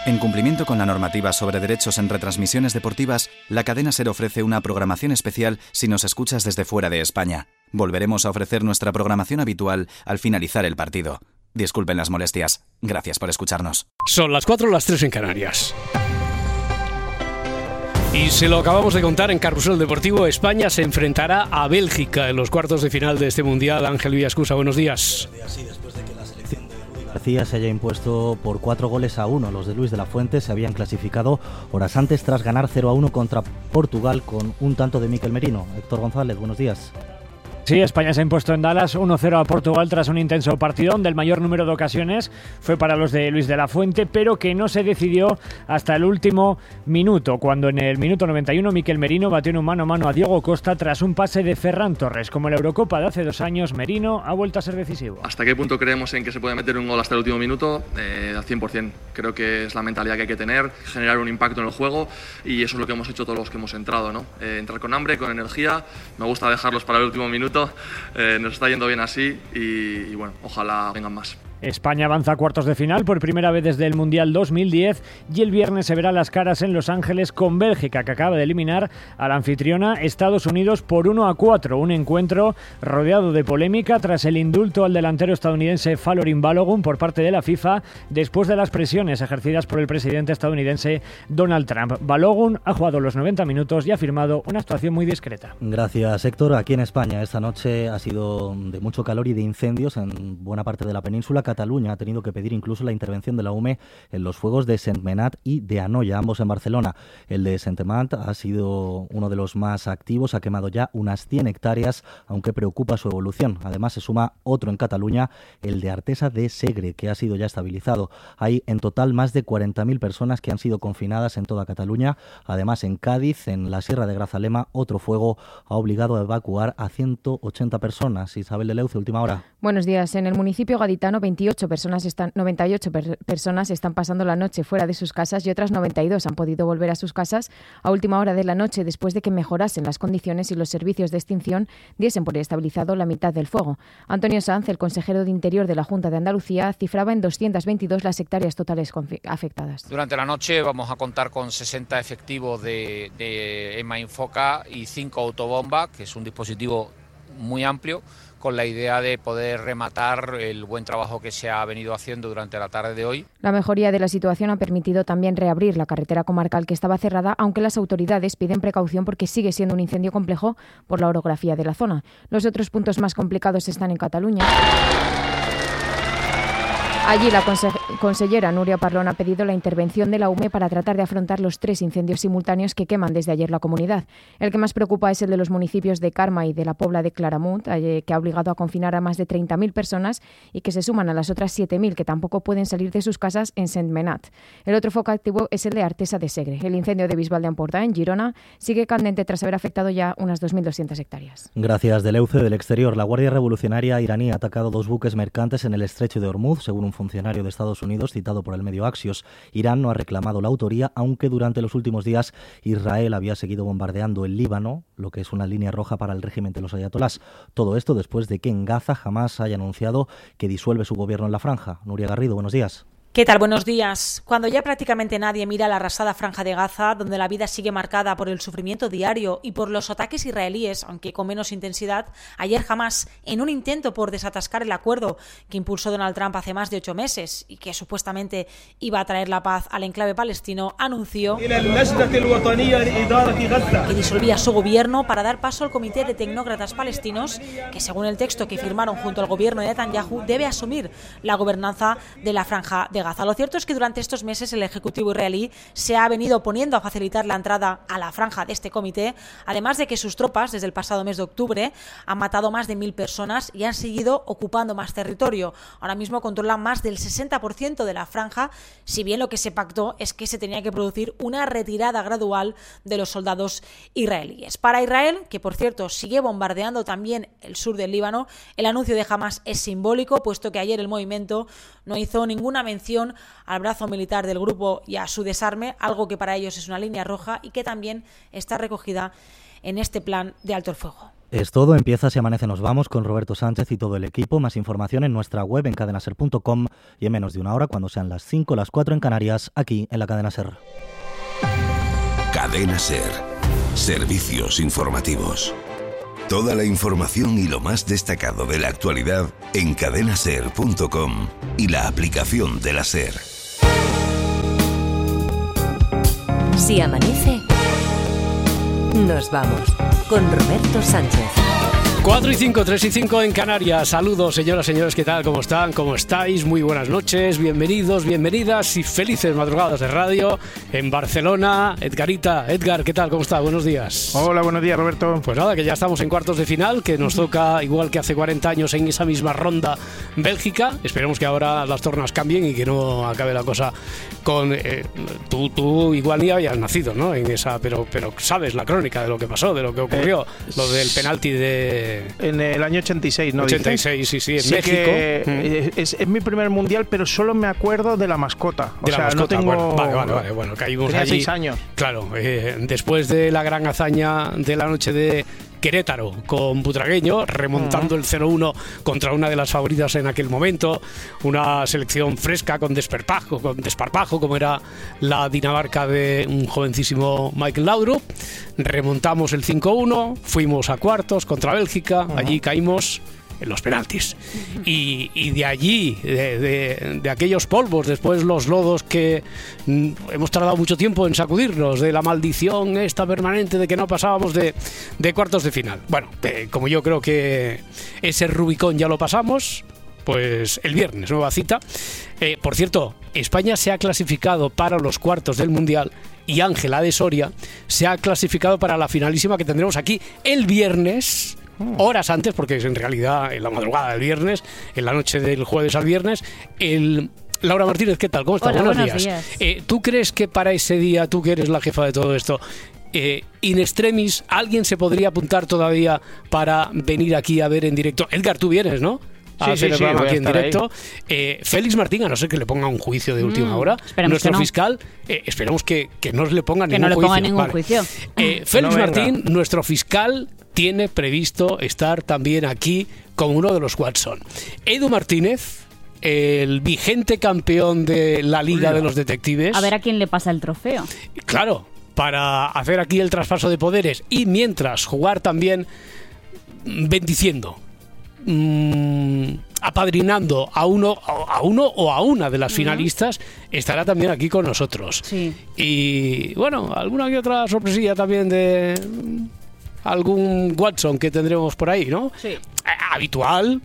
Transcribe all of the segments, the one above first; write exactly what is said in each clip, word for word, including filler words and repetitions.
En cumplimiento con la normativa sobre derechos en retransmisiones deportivas, la cadena SER ofrece una programación especial si nos escuchas desde fuera de España. Volveremos a ofrecer nuestra programación habitual al finalizar el partido. Disculpen las molestias. Gracias por escucharnos. Son las cuatro, las tres en Canarias. Y se lo acabamos de contar en Carrusel Deportivo. España se enfrentará a Bélgica en los cuartos de final de este Mundial. Ángel Villascusa, buenos días. Buenos días, sí, después de que la selección de Luis García se haya impuesto por cuatro goles a uno. Los de Luis de la Fuente se habían clasificado horas antes tras ganar cero a uno contra Portugal con un tanto de Mikel Merino. Héctor González, buenos días. Sí, España se ha impuesto en Dallas uno cero a Portugal tras un intenso partidón. Del mayor número de ocasiones fue para los de Luis de la Fuente, pero que no se decidió hasta el último minuto, cuando en el minuto noventa y uno Mikel Merino batió en un mano a mano a Diego Costa tras un pase de Ferran Torres. Como en la Eurocopa de hace dos años, Merino ha vuelto a ser decisivo. ¿Hasta qué punto creemos en que se puede meter un gol hasta el último minuto? Eh, al cien por ciento. Creo que es la mentalidad que hay que tener, generar un impacto en el juego, y eso es lo que hemos hecho todos los que hemos entrado, ¿no? Eh, entrar con hambre, con energía. Me gusta dejarlos para el último minuto. Eh, nos está yendo bien así y, y bueno, ojalá vengan más. España avanza a cuartos de final por primera vez desde el Mundial dos mil diez y el viernes se verá las caras en Los Ángeles con Bélgica, que acaba de eliminar a la anfitriona Estados Unidos por uno a cuatro. Un encuentro rodeado de polémica tras el indulto al delantero estadounidense Folarin Balogun por parte de la FIFA después de las presiones ejercidas por el presidente estadounidense Donald Trump. Balogun ha jugado los noventa minutos y ha firmado una actuación muy discreta. Gracias, Héctor. Aquí en España esta noche ha sido de mucho calor y de incendios en buena parte de la península. Cataluña ha tenido que pedir incluso la intervención de la U M E en los fuegos de Sentmenat y de Anoia, ambos en Barcelona. El de Sentmenat ha sido uno de los más activos, ha quemado ya unas cien hectáreas, aunque preocupa su evolución. Además se suma otro en Cataluña, el de Artesa de Segre, que ha sido ya estabilizado. Hay en total más de cuarenta mil personas que han sido confinadas en toda Cataluña. Además en Cádiz, en la Sierra de Grazalema, otro fuego ha obligado a evacuar a ciento ochenta personas. Isabel de Leuce, última hora. Buenos días. En el municipio gaditano, veintiocho personas están, noventa y ocho per- personas están pasando la noche fuera de sus casas y otras noventa y dos han podido volver a sus casas a última hora de la noche después de que mejorasen las condiciones y los servicios de extinción diesen por estabilizado la mitad del fuego. Antonio Sanz, el consejero de Interior de la Junta de Andalucía, cifraba en doscientas veintidós las hectáreas totales afectadas. Durante la noche vamos a contar con sesenta efectivos de, de EMA Infoca y cinco autobombas, que es un dispositivo muy amplio, con la idea de poder rematar el buen trabajo que se ha venido haciendo durante la tarde de hoy. La mejoría de la situación ha permitido también reabrir la carretera comarcal que estaba cerrada, aunque las autoridades piden precaución porque sigue siendo un incendio complejo por la orografía de la zona. Los otros puntos más complicados están en Cataluña. Allí la conse- consellera Núria Parlon ha pedido la intervención de la U M E para tratar de afrontar los tres incendios simultáneos que queman desde ayer la comunidad. El que más preocupa es el de los municipios de Carme y de la Pobla de Claramunt, eh, que ha obligado a confinar a más de treinta mil personas y que se suman a las otras siete mil que tampoco pueden salir de sus casas en Sentmenat. El otro foco activo es el de Artesa de Segre. El incendio de Bisbal de Empordà, en Girona, sigue candente tras haber afectado ya unas dos mil doscientas hectáreas. Gracias, Deleuce. Del exterior, la Guardia Revolucionaria iraní ha atacado dos buques mercantes en el estrecho de Hormuz, según un funcionario de Estados Unidos citado por el medio Axios. Irán no ha reclamado la autoría, aunque durante los últimos días Israel había seguido bombardeando el Líbano, lo que es una línea roja para el régimen de los ayatolás. Todo esto después de que en Gaza Hamás haya anunciado que disuelve su gobierno en la franja. Nuria Garrido, buenos días. ¿Qué tal? Buenos días. Cuando ya prácticamente nadie mira la arrasada franja de Gaza, donde la vida sigue marcada por el sufrimiento diario y por los ataques israelíes, aunque con menos intensidad, ayer Hamás, en un intento por desatascar el acuerdo que impulsó Donald Trump hace más de ocho meses y que supuestamente iba a traer la paz al enclave palestino, anunció que disolvía su gobierno para dar paso al Comité de Tecnócratas Palestinos, que según el texto que firmaron junto al gobierno de Netanyahu, debe asumir la gobernanza de la franja de Gaza. Lo cierto es que durante estos meses el Ejecutivo israelí se ha venido oponiendo a facilitar la entrada a la franja de este comité, además de que sus tropas, desde el pasado mes de octubre, han matado más de mil personas y han seguido ocupando más territorio. Ahora mismo controlan más del sesenta por ciento de la franja, si bien lo que se pactó es que se tenía que producir una retirada gradual de los soldados israelíes. Para Israel, que por cierto sigue bombardeando también el sur del Líbano, el anuncio de Hamás es simbólico, puesto que ayer el movimiento no hizo ninguna mención al brazo militar del grupo y a su desarme, algo que para ellos es una línea roja y que también está recogida en este plan de alto el fuego. Es todo, empieza Si Amanece Nos Vamos con Roberto Sánchez y todo el equipo. Más información en nuestra web en cadena ser punto com y en menos de una hora, cuando sean las cinco, las cuatro en Canarias, aquí en la Cadena Ser. Cadena Ser. Servicios informativos. Toda la información y lo más destacado de la actualidad en cadena ser punto com y la aplicación de la SER. Si amanece, nos vamos con Roberto Sánchez. cuatro y cinco, tres y cinco en Canarias. Saludos, señoras, señores, ¿qué tal? ¿Cómo están? ¿Cómo estáis? Muy buenas noches, bienvenidos, bienvenidas y felices madrugadas de radio en Barcelona. Edgarita, Edgar, ¿qué tal? ¿Cómo está? Buenos días. Hola, buenos días, Roberto. Pues nada, que ya estamos en cuartos de final, que nos toca, igual que hace cuarenta años en esa misma ronda, Bélgica. Esperemos que ahora las tornas cambien y que no acabe la cosa con... Eh, tú, tú igual ni habías nacido, ¿no? En esa, pero, pero sabes la crónica de lo que pasó, de lo que ocurrió, eh, lo del penalti de... En el año ochenta y seis, ¿no? ochenta y seis, sí, sí, en sí México. Que mm. es, es mi primer mundial, pero solo me acuerdo de la mascota. O de sea, la mascota, no tengo... bueno, vale, vale, vale, bueno, caímos Tenía allí. seis años. Claro, eh, después de la gran hazaña de la noche de Querétaro con Butragueño, remontando uh-huh. el cero uno contra una de las favoritas en aquel momento, una selección fresca con desparpajo, con desparpajo como era la Dinamarca de un jovencísimo Michael Laudrup. Remontamos el cinco uno, fuimos a cuartos contra Bélgica, uh-huh. allí caímos en los penaltis. Y, y de allí, de, de, de aquellos polvos, después los lodos que mm, hemos tardado mucho tiempo en sacudirnos, de la maldición esta permanente de que no pasábamos de, de cuartos de final. Bueno, eh, como yo creo que ese Rubicón ya lo pasamos, pues el viernes, nueva cita. Eh, por cierto, España se ha clasificado para los cuartos del Mundial y Ángela de Soria se ha clasificado para la finalísima que tendremos aquí el viernes, horas antes, porque es en realidad en la madrugada del viernes, en la noche del jueves al viernes. El Laura Martínez, ¿qué tal? ¿Cómo estás? Hola, buenos, buenos días. días. Eh, ¿Tú crees que para ese día, tú que eres la jefa de todo esto, eh, in extremis, alguien se podría apuntar todavía para venir aquí a ver en directo? Edgar, tú vienes, ¿no? A sí, hacer sí, el programa sí, aquí en directo. Eh, Félix Martín, a no ser que le ponga un juicio de última Mm, hora, esperemos nuestro que no. fiscal, eh, esperemos que, que no le ponga Que ningún no le juicio. ponga ningún Vale. juicio. Eh, Félix No Martín, venga. nuestro fiscal, tiene previsto estar también aquí con uno de los Watson. Edu Martínez, el vigente campeón de la Liga de los Detectives. A ver a quién le pasa el trofeo. Claro, para hacer aquí el traspaso de poderes y mientras jugar también bendiciendo, mmm, apadrinando a uno, a uno o a una de las finalistas, estará también aquí con nosotros. Sí. Y bueno, alguna que otra sorpresilla también de algún Watson que tendremos por ahí, ¿no? Sí. Habitual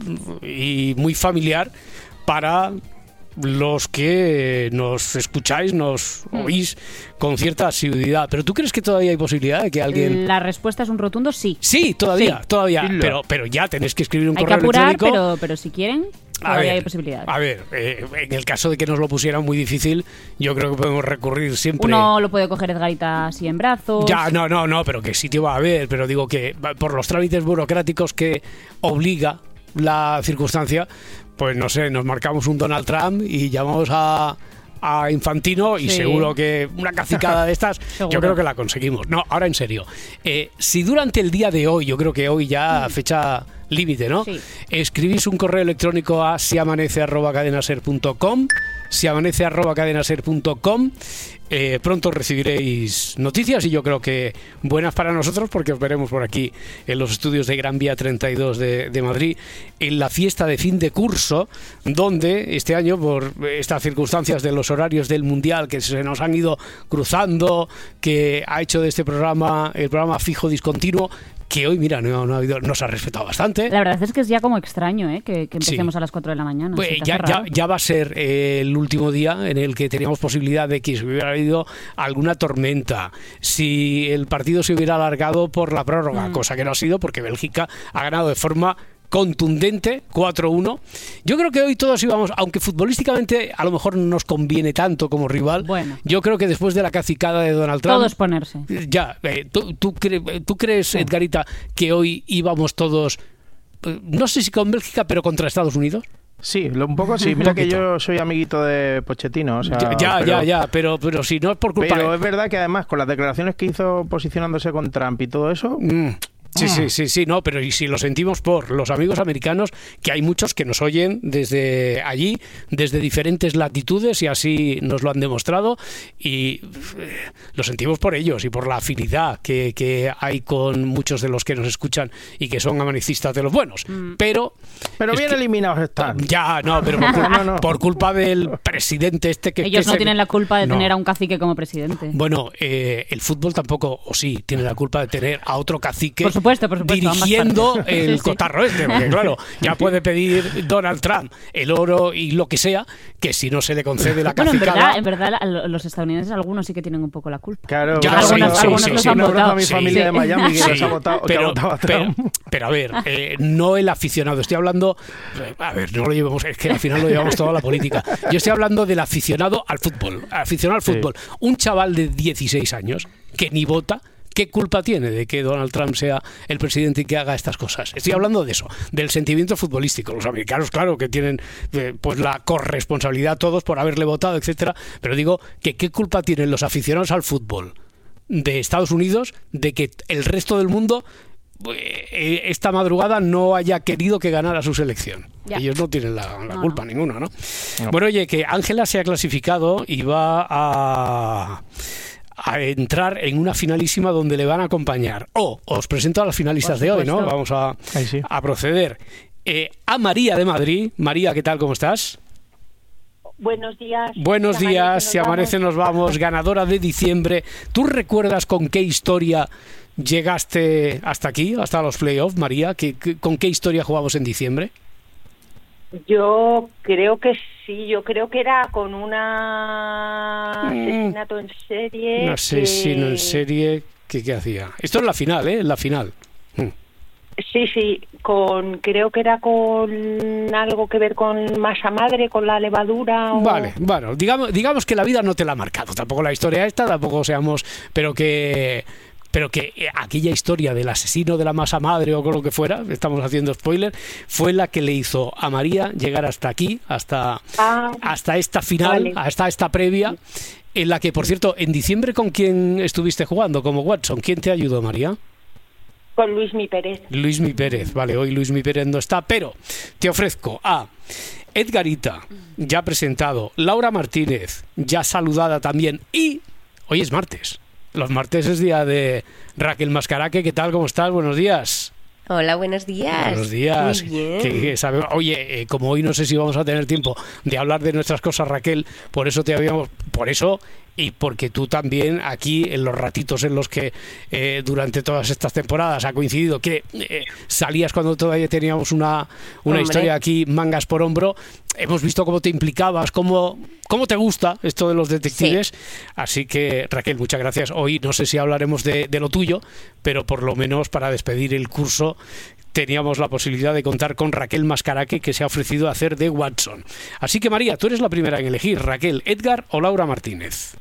y muy familiar para los que nos escucháis, nos oís con cierta asiduidad. ¿Pero tú crees que todavía hay posibilidad de que alguien...? La respuesta es un rotundo sí. Sí, todavía, Sí. todavía. Dilo. Pero, pero ya tenéis que escribir un Hay que correo apurar, electrónico. pero, pero si quieren, A todavía ver, hay posibilidades. A ver, eh, en el caso de que nos lo pusieran muy difícil, yo creo que podemos recurrir siempre... Uno lo puede coger Edgarita así en brazos. Ya, no, no, no, pero que sitio va a haber, pero digo que por los trámites burocráticos que obliga la circunstancia, pues no sé, nos marcamos un Donald Trump y llamamos a, a Infantino y Sí. seguro que una cacicada de estas, yo Seguro. creo que la conseguimos. No, ahora en serio, eh, si durante el día de hoy, yo creo que hoy ya fecha límite, ¿no? Sí. Escribís un correo electrónico a siamanece arroba cadenaser punto com, siamanece arroba cadenaser punto com. Eh, pronto recibiréis noticias y yo creo que buenas para nosotros, porque os veremos por aquí en los estudios de Gran Vía treinta y dos de, de Madrid en la fiesta de fin de curso, donde este año, por estas circunstancias de los horarios del Mundial que se nos han ido cruzando, que ha hecho de este programa el programa fijo discontinuo, que hoy, mira, no, no ha habido, nos ha respetado bastante. La verdad es que es ya como extraño, ¿eh? Que, que empecemos Sí. a las cuatro de la mañana. Pues ¿Se te ya, hace ya, raro? ya va a ser eh, el último día en el que teníamos posibilidad de que si hubiera habido alguna tormenta, si el partido se hubiera alargado por la prórroga, Mm. cosa que no ha sido porque Bélgica ha ganado de forma contundente, cuatro uno. Yo creo que hoy todos íbamos, aunque futbolísticamente a lo mejor no nos conviene tanto como rival, Bueno. yo creo que después de la cacicada de Donald Trump... Todo es ponerse. Ya, eh, ¿tú, tú, cre- ¿tú crees, Edgarita, que hoy íbamos todos, eh, no sé si con Bélgica, pero contra Estados Unidos? Sí, lo- un poco sí. Mira que yo soy amiguito de Pochettino. O sea, Ya, ya, pero, ya, ya, pero, pero si no es por culpa... Pero es verdad que además con las declaraciones que hizo posicionándose con Trump y todo eso, Mm, Sí, sí, sí, sí, no, pero y si lo sentimos por los amigos americanos, que hay muchos que nos oyen desde allí, desde diferentes latitudes, y así nos lo han demostrado, y eh, lo sentimos por ellos y por la afinidad que, que hay con muchos de los que nos escuchan y que son amanicistas de los buenos. Mm. Pero pero bien que, eliminados están. Ya, no, pero por, no, no. por culpa del presidente este que... Ellos que no se, tienen la culpa de no. tener a un cacique como presidente. Bueno, eh, el fútbol tampoco, o sí, tiene la culpa de tener a otro cacique... Por supuesto, por supuesto, dirigiendo el sí, sí. cotarro este, porque claro, ya puede pedir Donald Trump el oro y lo que sea, que si no se le concede la bueno, cacicada... en verdad, en verdad, los estadounidenses algunos sí que tienen un poco la culpa. Claro, ya, algunos, sí, algunos sí, los sí, han sí, votado. A mi familia sí. de Miami que sí, los ha votado, pero, que ha votado a pero, Trump. pero a ver, eh, no el aficionado, estoy hablando, a ver, no lo llevemos, es que al final lo llevamos todo a la política. Yo estoy hablando del aficionado al fútbol, aficionado al fútbol. Sí. Un chaval de dieciséis años que ni vota, ¿qué culpa tiene de que Donald Trump sea el presidente y que haga estas cosas? Estoy hablando de eso, del sentimiento futbolístico. Los americanos, claro, que tienen eh, pues la corresponsabilidad todos por haberle votado, etcétera. Pero digo que ¿qué culpa tienen los aficionados al fútbol de Estados Unidos de que el resto del mundo eh, esta madrugada no haya querido que ganara su selección? Ya. Ellos no tienen la, la no, culpa no. ninguna, ¿no? no? Bueno, oye, que Ángela se ha clasificado y va a... a entrar en una finalísima donde le van a acompañar. O oh, os presento a las finalistas de hoy, ¿no? Vamos a, sí. a proceder. Eh, a María de Madrid. María, ¿qué tal? ¿Cómo estás? Buenos días. Buenos si días. Amanece, si amanece nos vamos. Ganadora de diciembre. ¿Tú recuerdas con qué historia llegaste hasta aquí, hasta los playoffs, María? ¿Qué, qué, ¿Con qué historia jugamos en diciembre? Yo creo que sí, yo creo que era con una asesinato en serie. Un asesino que... en serie, ¿qué, qué hacía? Esto es la final, ¿eh? La final. Hmm. Sí, sí, con creo que era con algo que ver con masa madre, con la levadura. O... Vale, bueno, digamos, digamos que la vida no te la ha marcado, tampoco la historia esta, tampoco seamos, pero que... pero que aquella historia del asesino de la masa madre o con lo que fuera, estamos haciendo spoiler, fue la que le hizo a María llegar hasta aquí, hasta, ah, hasta esta final, vale. hasta esta previa, en la que, por cierto, en diciembre, ¿con quién estuviste jugando como Watson? ¿Quién te ayudó, María? Con Luismi Pérez. Luismi Pérez, vale, hoy Luismi Pérez no está, pero te ofrezco a Edgarita, ya presentado, Laura Martínez, ya saludada también, y hoy es martes. Los martes es día de Raquel Mascaraque. ¿Qué tal? ¿Cómo estás? Buenos días. Hola, buenos días. Buenos días. Muy bien. Que, que sabe, oye, eh, como hoy no sé si vamos a tener tiempo de hablar de nuestras cosas, Raquel, por eso te habíamos, por eso y porque tú también aquí en los ratitos en los que eh, durante todas estas temporadas ha coincidido que eh, salías cuando todavía teníamos una, una historia aquí mangas por hombro, hemos visto cómo te implicabas, cómo, cómo te gusta esto de los detectives, sí. Así que Raquel, muchas gracias. Hoy no sé si hablaremos de, de lo tuyo, pero por lo menos para despedir el curso teníamos la posibilidad de contar con Raquel Mascaraque, que se ha ofrecido a hacer de Watson. Así que María, tú eres la primera en elegir, Raquel, Edgar o Laura Martínez.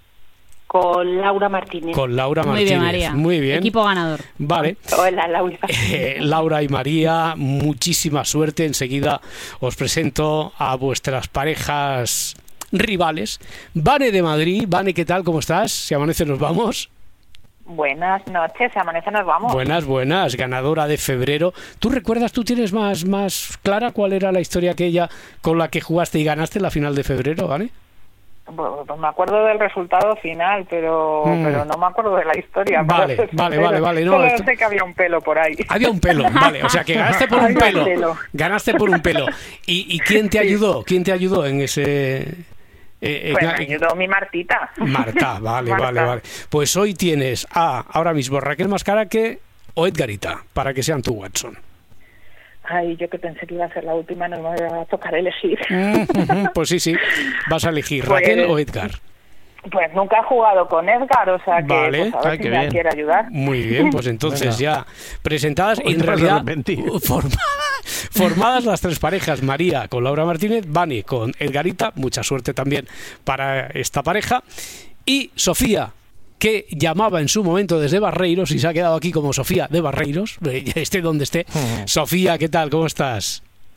Con Laura Martínez. Con Laura Muy Martínez. bien, María. Muy bien. Equipo ganador. Vale. Hola, Laura. Eh, Laura y María, muchísima suerte. Enseguida os presento a vuestras parejas rivales. Vane de Madrid. Vane, ¿qué tal? ¿Cómo estás? Si amanece nos vamos. Buenas noches, si amanece nos vamos. Buenas, buenas. Ganadora de febrero. ¿Tú recuerdas, tú tienes más, más clara cuál era la historia aquella con la que jugaste y ganaste la final de febrero, Vane? Pues me acuerdo del resultado final, pero mm. pero no me acuerdo de la historia. Vale, vale, vale, vale. No, solo esto... sé que había un pelo por ahí. Había un pelo, vale. O sea, que ganaste por un pelo. pelo. Ganaste por un pelo. ¿Y, y quién te ayudó? ¿Quién te ayudó en ese...? Eh, pues me ayudó mi Martita. Marta, vale, Marta. vale, vale. Pues hoy tienes a, ahora mismo, Raquel Mascaraque o Edgarita, para que sean tu Watson. Ay, yo que pensé que iba a ser la última, no me va a tocar elegir. Mm-hmm, pues sí, sí, vas a elegir, pues, Raquel o Edgar. Pues nunca he jugado con Edgar, o sea que vale. pues a ver Ay, si me bien. quiere ayudar. Muy bien, pues entonces ya presentadas y en realidad formadas, formadas las tres parejas, María con Laura Martínez, Vani con Edgarita, mucha suerte también para esta pareja, y Sofía, que llamaba en su momento desde Barreiros y se ha quedado aquí como Sofía de Barreiros, esté donde esté. Uh-huh. Sofía, ¿qué tal? ¿Cómo estás?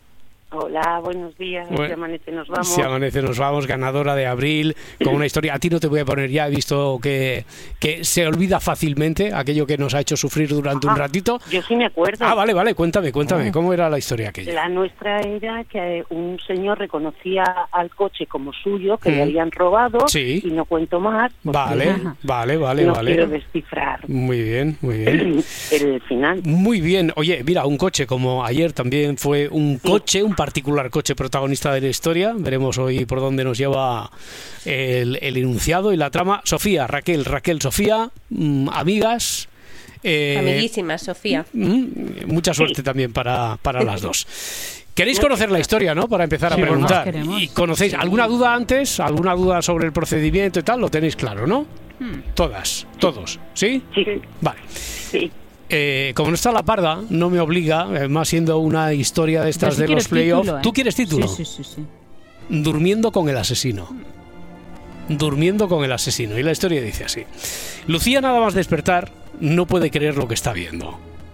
Hola, buenos días. Bueno, si amanece nos vamos. Si amanece nos vamos, ganadora de abril, con una historia. A ti no te voy a poner ya, he visto que, que se olvida fácilmente aquello que nos ha hecho sufrir durante Ajá, un ratito. Yo sí me acuerdo. Ah, vale, vale, cuéntame, cuéntame, Oh. ¿cómo era la historia aquella? La nuestra era que un señor reconocía al coche como suyo, que Mm. le habían robado, Sí. y no cuento más. porque Vale, vale, vale, no vale. quiero descifrar Muy bien, muy bien. el final. Muy bien. Oye, mira, un coche como ayer también fue un coche, un particular coche protagonista de la historia. Veremos hoy por dónde nos lleva el, el enunciado y la trama. Sofía, Raquel, Raquel, Sofía, mmm, amigas. Eh, Amiguísima, Sofía. mm, mucha suerte también para, para las dos. Queréis conocer la historia, ¿no? Para empezar a Sí, preguntar. pues queremos. ¿Y conocéis alguna duda antes? ¿Alguna duda sobre el procedimiento y tal? Lo tenéis claro, ¿no? Hmm. Todas, todos, ¿sí? Sí. Vale. Sí. Eh, como no está la parda, no me obliga, eh, más siendo una historia de estas Yo sí de quiero los playoffs. título, ¿eh? ¿Tú quieres título? Sí, sí, sí, sí. Durmiendo con el asesino. Durmiendo con el asesino. Y la historia dice así. Lucía, nada más despertar, no puede creer lo que está viendo.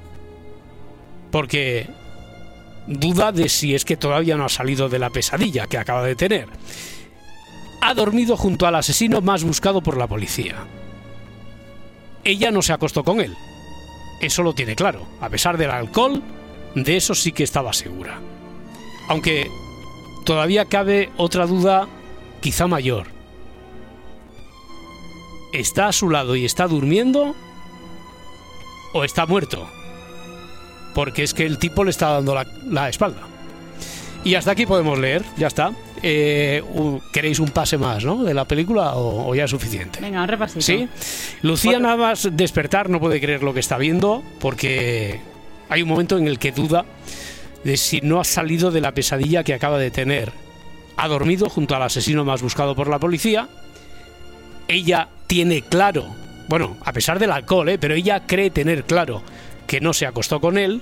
Porque duda de si es que todavía no ha salido de la pesadilla que acaba de tener. Ha dormido junto al asesino más buscado por la policía. Ella no se acostó con él. Eso lo tiene claro. A pesar del alcohol, de eso sí que estaba segura. Aunque todavía cabe otra duda quizá mayor. ¿Está a su lado y está durmiendo? ¿O está muerto? Porque es que el tipo le está dando la, la espalda. Y hasta aquí podemos leer, ya está. Eh, uh, ¿Queréis un pase más, no? De la película o, o ya es suficiente? Venga, un repasito. ¿Sí? Lucía nada más despertar no puede creer lo que está viendo porque hay un momento en el que duda de si no ha salido de la pesadilla que acaba de tener. Ha dormido junto al asesino más buscado por la policía. Ella tiene claro, bueno, a pesar del alcohol, ¿eh? Pero ella cree tener claro que no se acostó con él.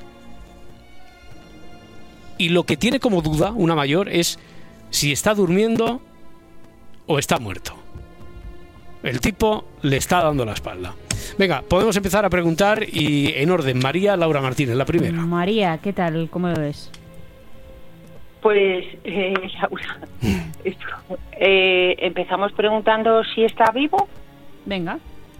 Y lo que tiene como duda, una mayor, es si está durmiendo o está muerto. El tipo le está dando la espalda. Venga, podemos empezar a preguntar y en orden. María Laura Martínez, la primera. María, ¿qué tal? ¿Cómo lo ves? Pues, eh, Laura, esto, eh, empezamos preguntando si está vivo. Venga.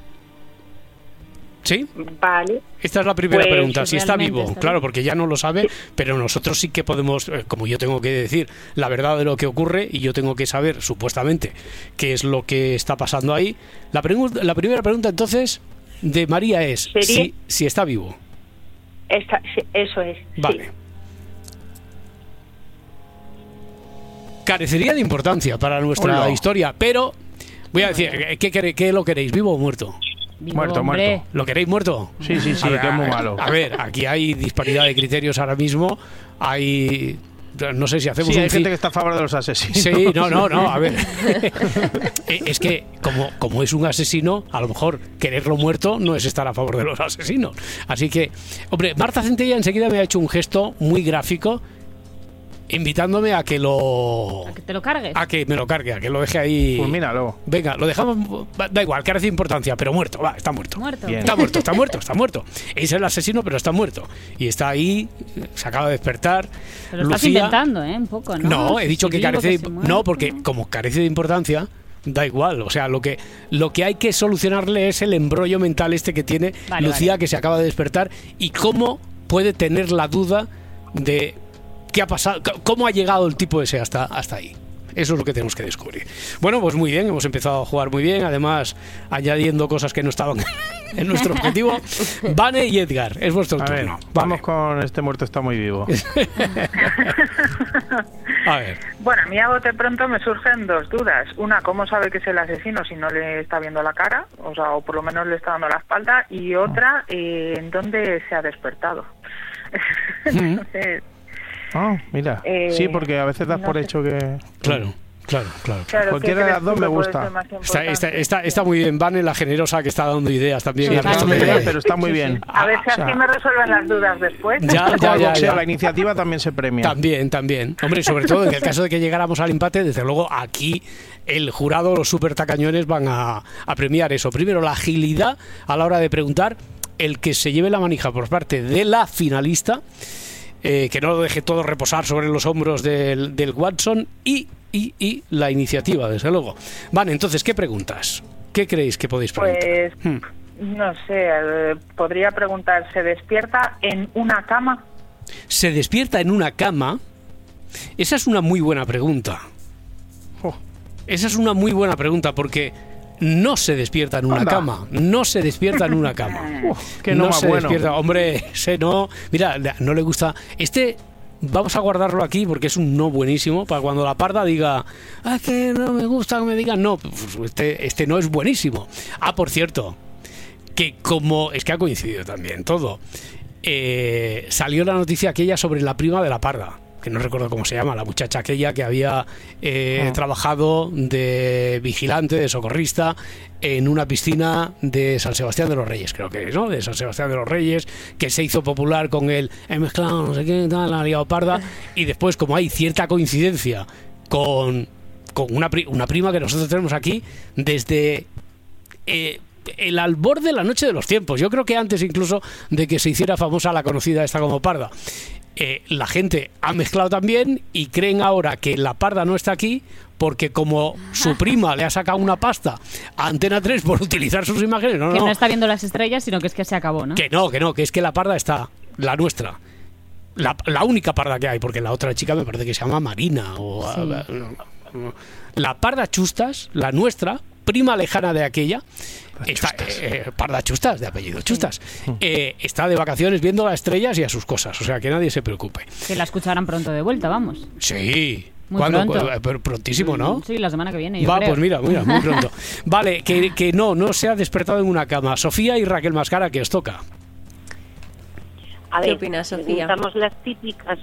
¿Sí? Vale. Esta es la primera Pues, pregunta, si está realmente vivo. está Claro, vivo. porque ya no lo sabe, pero nosotros sí que podemos, eh, como yo tengo que decir la verdad de lo que ocurre y yo tengo que saber, supuestamente, qué es lo que está pasando ahí. La, pregu- la primera pregunta, entonces, de María es ¿Sería? si, si está vivo. Está, sí, eso es. Vale. Carecería de importancia para nuestra Hola. historia, pero voy a decir, ¿qué, quere- qué lo queréis, vivo o muerto? Vivo, Muerto, hombre. muerto. ¿Lo queréis muerto? Sí, sí, sí, A ver, que es muy a- malo. A ver, aquí hay disparidad de criterios ahora mismo. Hay. No sé si hacemos Sí, un. hay gente fi- que está a favor de los asesinos. Sí, no, no, no, a ver. Eh, es que, como, como es un asesino, a lo mejor quererlo muerto no es estar a favor de los asesinos. Así que, hombre, Marta Centella enseguida me ha hecho un gesto muy gráfico, invitándome a que lo. ¿A que te lo cargues? A que me lo cargue, a que lo deje ahí. Fulmínalo. Venga, lo dejamos. Da igual, carece de importancia, pero muerto, va, está muerto. Muerto. Bien. Está muerto, está muerto, está muerto. Es el asesino, pero está muerto. Y está ahí, se acaba de despertar. Te lo estás Lucía- inventando, ¿eh? Un poco, ¿no? No, he Si dicho que vivo, carece de... se muere. No, porque como carece de importancia, da igual. O sea, lo que, lo que hay que solucionarle es el embrollo mental este que tiene Vale, Lucía, vale. que se acaba de despertar, y cómo puede tener la duda de qué ha pasado, c- cómo ha llegado el tipo ese hasta, hasta ahí. Eso es lo que tenemos que descubrir. Bueno, pues muy bien, hemos empezado a jugar muy bien, además añadiendo cosas que no estaban en nuestro objetivo. Vane y Edgar, es vuestro A ver, turno. vamos con este muerto está muy vivo. A ver. Bueno, a mí a bote pronto me surgen dos dudas. Una, ¿cómo sabe que es el asesino si no le está viendo la cara? O sea, o por lo menos le está dando la espalda. Y otra, eh, ¿en dónde se ha despertado? Entonces, Ah, mira. Eh, Sí, porque a veces das no por sé. hecho que... Claro, claro, claro. claro, Cualquiera ¿qué de crees las dos tú me que puede gusta. ser más Está, importante? está, está, está muy bien, Vane, la generosa que está dando ideas también. Sí, al resto está muy de- bien, pero está muy bien. A ver si O así sea, me resuelven las dudas después. Ya, como ya, el ya, boxeo, ya. la iniciativa también se premia. También, también. Hombre, sobre todo en el caso de que llegáramos al empate, desde luego aquí el jurado, los super tacañones van a, a premiar eso. Primero, la agilidad a la hora de preguntar, el que se lleve la manija por parte de la finalista. eh, que no lo deje todo reposar sobre los hombros del, del Watson y, y, y la iniciativa, desde luego. Vale, entonces, ¿qué preguntas? ¿Qué creéis que podéis preguntar? Pues, hmm. no sé, eh, podría preguntar, ¿se despierta en una cama? ¿Se despierta en una cama? Esa es una muy buena pregunta. Oh. Esa es una muy buena pregunta porque no se despierta en una Anda. cama. No se despierta en una cama. Uh, que no, no se bueno. despierta. Hombre, ese no. Mira, no le gusta. Este vamos a guardarlo aquí porque es un no buenísimo para cuando la parda diga, ah, que no me gusta que me digan no. Pues este, este no es buenísimo. Ah, por cierto, que como es que ha coincidido también todo. Eh, salió la noticia aquella sobre la prima de la parda, que no recuerdo cómo se llama, la muchacha aquella que había eh, ah. trabajado de vigilante, de socorrista en una piscina de San Sebastián de los Reyes, creo que es, ¿no? De San Sebastián de los Reyes, que se hizo popular con el he mezclado, no sé qué, tal, la liado parda, y después, como hay cierta coincidencia con, con una, pri- una prima que nosotros tenemos aquí desde eh, el albor de la noche de los tiempos, yo creo que antes incluso de que se hiciera famosa la conocida esta como parda. Eh, la gente ha mezclado también y creen ahora que la parda no está aquí porque como su prima le ha sacado una pasta a Antena tres por utilizar sus imágenes, no, que no, no está viendo las estrellas, sino que es que se acabó, ¿no? Que no, que no, que es que la parda está, la nuestra, la, la única parda que hay, porque la otra chica me parece que se llama Marina o sí. uh, la parda Chustas, la nuestra, prima lejana de aquella, está, eh, parda Chustas, de apellido Chustas, eh, está de vacaciones viendo las estrellas y a sus cosas, o sea que nadie se preocupe. Que la escucharán pronto de vuelta, vamos. Sí. Muy ¿Cuándo? pronto. Pr- prontísimo, ¿no? Sí, la semana que viene, yo Va, creo. pues mira, mira, muy pronto. Vale, que, que no, no se ha despertado en una cama. Sofía y Raquel Mascara, que os toca. A ver, ¿qué opinas, Sofía? Preguntamos las típicas.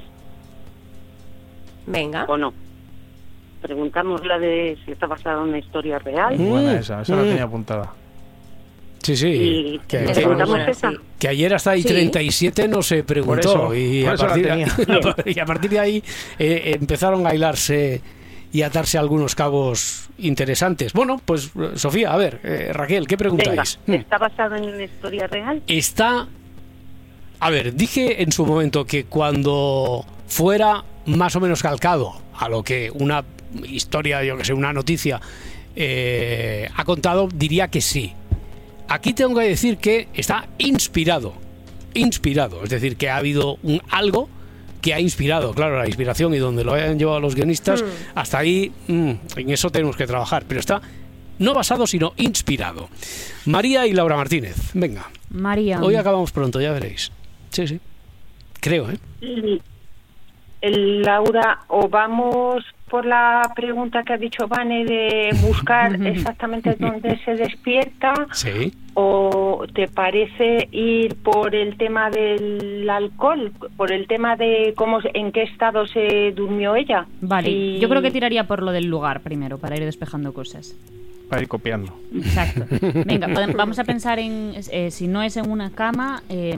Venga. ¿O no? Preguntamos la de si está basada en una historia real. Muy buena esa, esa Mm. la tenía apuntada. Sí, sí. Y Que, ¿le que- preguntamos esa? que ayer hasta ahí Sí. treinta y siete no se preguntó. Por eso, y, por a eso la partir, tenía. y a partir de ahí eh, empezaron a hilarse y atarse algunos cabos interesantes. Bueno, pues Sofía, a ver, eh, Raquel, ¿qué preguntáis? Venga, ¿está basada en una historia real? Está... A ver, dije en su momento que cuando fuera más o menos calcado a lo que una historia, yo que sé, una noticia eh, ha contado, diría que sí. Aquí tengo que decir que está inspirado, inspirado, es decir, que ha habido un algo que ha inspirado, claro, la inspiración y donde lo hayan llevado los guionistas, mm. hasta ahí, mm, en eso tenemos que trabajar, pero está no basado, sino inspirado. María y Laura Martínez, venga. María. Hoy acabamos pronto, ya veréis. Sí, sí. Creo, ¿eh? Y, el, Laura, o vamos por la pregunta que ha dicho Vane de buscar exactamente dónde se despierta, sí. ¿O te parece ir por el tema del alcohol, por el tema de cómo, en qué estado se durmió ella? Vale, y... yo creo que tiraría por lo del lugar primero, para ir despejando cosas. Para ir copiando. Exacto. Venga, vamos a pensar en, eh, si no es en una cama... Eh,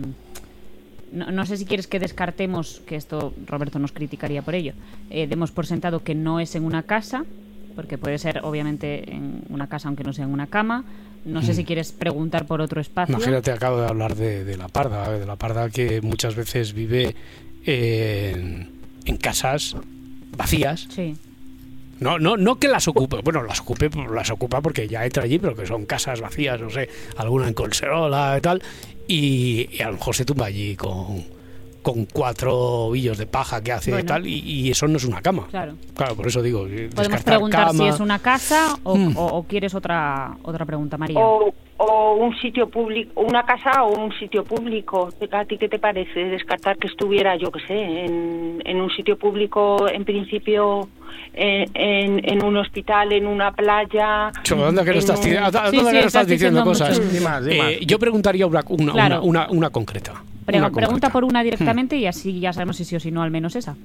No, no sé si quieres que descartemos, que esto Roberto nos criticaría por ello, eh, demos por sentado que no es en una casa, porque puede ser obviamente en una casa aunque no sea en una cama. No sé mm. si quieres preguntar por otro espacio. Imagínate, acabo de hablar de, de la parda, de la parda que muchas veces vive en, en casas vacías. Sí. No, no, no que las ocupe, bueno, las ocupe, las ocupa porque ya entra allí, pero que son casas vacías, no sé, alguna en Collserola y tal, y, y a lo mejor se tumba allí con, con cuatro billos de paja que hace bueno. y tal, y, y eso no es una cama. Claro. Claro, por eso digo. Podemos preguntar cama. si es una casa o, mm. o, o quieres otra otra pregunta, María. O, o un sitio público, una casa o un sitio público. ¿A ti qué te parece descartar que estuviera, yo qué sé, en, en un sitio público, en principio, en, en, en un hospital, en una playa? ¿Dónde que no estás, un... sí, sí, no estás diciendo cosas? Más, eh, yo preguntaría una, una, claro. una, una, una concreta. Pre- una pregunta concreta. por una directamente hmm. y así ya sabemos si sí o si no, al menos esa.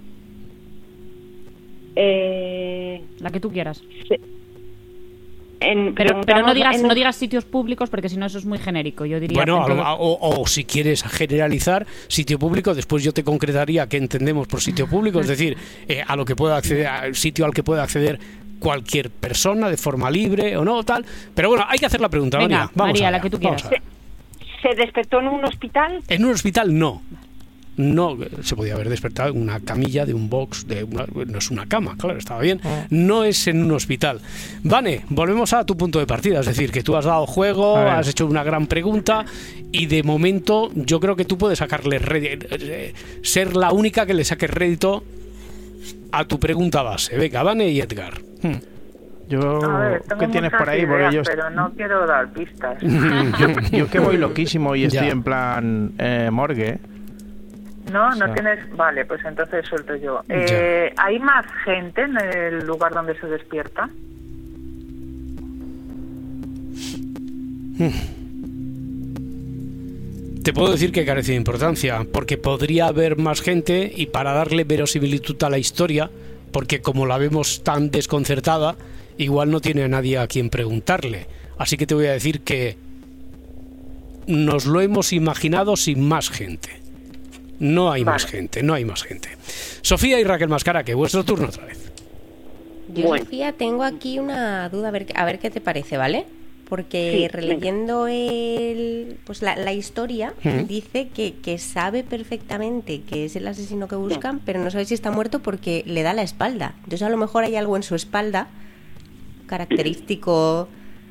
Eh... La que tú quieras. Sí. En, pero pero no digas en... no digas sitios públicos porque si no eso es muy genérico. Yo diría bueno todo... o, o si quieres generalizar sitio público, después yo te concretaría qué entendemos por sitio público, es decir, eh, a lo que pueda acceder, al sitio al que pueda acceder cualquier persona de forma libre o no, tal. Pero bueno, hay que hacer la pregunta. Venga, María, vamos María, allá, la que tú quieras. ¿Se, ¿Se despertó en un hospital? En un hospital no. no se podía haber despertado en una camilla de un box, de una, no es una cama, claro, estaba bien, no es en un hospital. Vane, volvemos a tu punto de partida, es decir, que tú has dado juego, has hecho una gran pregunta y de momento yo creo que tú puedes sacarle rédito, ser la única que le saque rédito a tu pregunta base. Venga, Vane y Edgar. Hmm. Yo, A ver, tengo ¿qué tienes por ahí? muchas Porque ideas, yo, pero no quiero dar pistas. yo, yo que voy loquísimo y estoy Ya. en plan eh, morgue. No, no O sea. tienes... Vale, pues entonces suelto yo. Eh, ¿Hay más gente en el lugar donde se despierta? Te puedo decir que carece de importancia, porque podría haber más gente y para darle verosimilitud a la historia, porque como la vemos tan desconcertada, igual no tiene a nadie a quien preguntarle. Así que te voy a decir que nos lo hemos imaginado sin más gente. No hay Vale. más gente, no hay más gente. Sofía y Raquel Mascara, que vuestro turno otra vez. Yo, Bueno. Sofía, tengo aquí una duda, a ver, a ver qué te parece, ¿vale? Porque Sí, releyendo el, pues la, la historia, Ujú. dice que, que sabe perfectamente que es el asesino que buscan, pero no sabe si está muerto porque le da la espalda. Entonces a lo mejor hay algo en su espalda característico.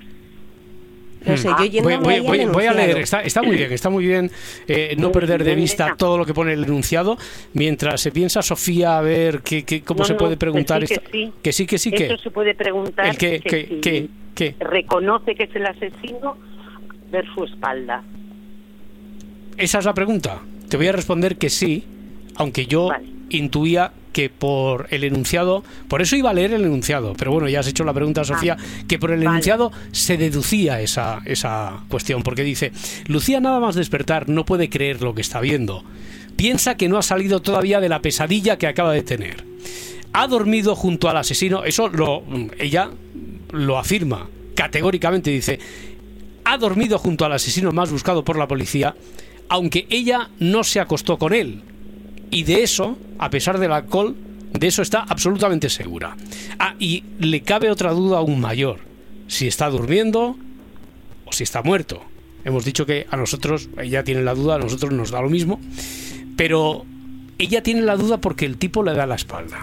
No sé, yo yendo Voy, voy- ahí al voy- voy a enunciado. leer, está, está muy bien, está muy bien eh, no perder de vista todo lo que pone el enunciado. Mientras se piensa, Sofía, a ver qué, qué- cómo No, se no, puede preguntar. que sí, esta- que sí. que sí, que sí, que Eso se puede preguntar. el que, que, si que, que- reconoce que es el asesino, ver su espalda. esa es la pregunta. Te voy a responder que sí, aunque yo intuía que por el enunciado, por eso iba a leer el enunciado, pero bueno, ya has hecho la pregunta, Sofía, que por el enunciado se deducía esa, esa cuestión, porque dice, Lucía nada más despertar no puede creer lo que está viendo. Piensa que no ha salido todavía de la pesadilla que acaba de tener. Ha dormido junto al asesino, eso lo ella lo afirma categóricamente, dice, ha dormido junto al asesino más buscado por la policía, aunque ella no se acostó con él. Y de eso, a pesar del alcohol, de eso está absolutamente segura. Ah, y le cabe otra duda aún mayor. Si está durmiendo o si está muerto. Hemos dicho que a nosotros, ella tiene la duda, a nosotros nos da lo mismo. Pero ella tiene la duda porque el tipo le da la espalda.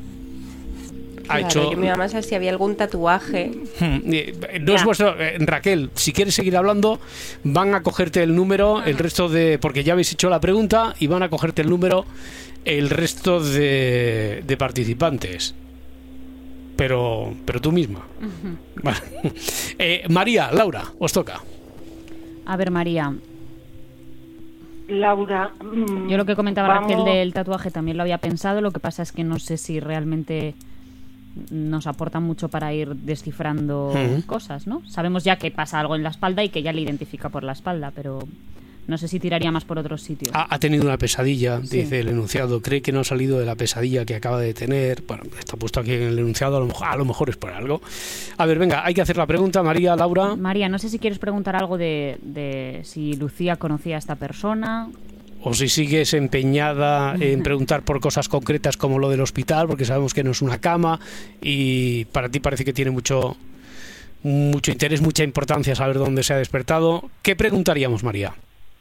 Ha Claro, hecho... yo me iba más a si había algún tatuaje. No es vuestro, eh, Raquel, si quieres seguir hablando, van a cogerte el número, el resto de, porque ya habéis hecho la pregunta y van a cogerte el número el resto de, de participantes. Pero, pero tú misma. Vale. Eh, María, Laura, os toca. A ver, María, Laura, mm, yo lo que comentaba vamos- Raquel del tatuaje también lo había pensado, lo que pasa es que no sé si realmente nos aporta mucho para ir descifrando Ujú. cosas, ¿no? Sabemos ya que pasa algo en la espalda y que ya le identifica por la espalda, pero no sé si tiraría más por otros sitios. Ha, ha tenido una pesadilla, Sí. dice el enunciado. Cree que no ha salido de la pesadilla que acaba de tener. Bueno, está puesto aquí en el enunciado, a lo mejor, a lo mejor es por algo. A ver, venga, hay que hacer la pregunta, María, Laura. María, no sé si quieres preguntar algo de, de si Lucía conocía a esta persona. O si sigues empeñada en preguntar por cosas concretas como lo del hospital, porque sabemos que no es una cama y para ti parece que tiene mucho mucho interés, mucha importancia saber dónde se ha despertado. ¿Qué preguntaríamos, María?